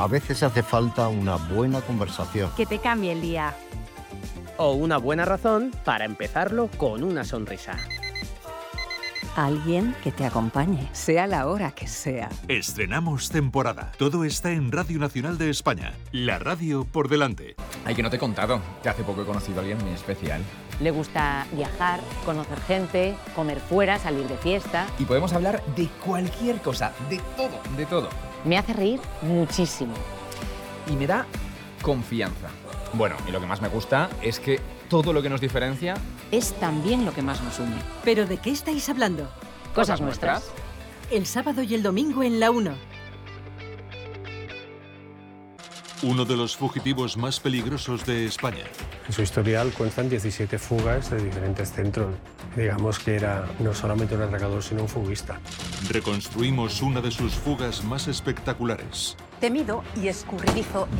A veces hace falta una buena conversación. Que te cambie el día. O una buena razón para empezarlo con una sonrisa. Alguien que te acompañe, sea la hora que sea. Estrenamos temporada. Todo está en Radio Nacional de España. La radio por delante. Ay, que no te he contado que hace poco he conocido a alguien muy especial. Le gusta viajar, conocer gente, comer fuera, salir de fiesta. Y podemos hablar de cualquier cosa, de todo, de todo. Me hace reír muchísimo. Y me da confianza. Bueno, y lo que más me gusta es que todo lo que nos diferencia Es también lo que más nos une. ¿Pero de qué estáis hablando? Cosas nuestras. El sábado y el domingo en la 1. Uno de los fugitivos más peligrosos de España. En su historial constan 17 fugas de diferentes centros. Digamos que era no solamente un atracador, sino un fuguista. Reconstruimos una de sus fugas más espectaculares. Temido y escurridizo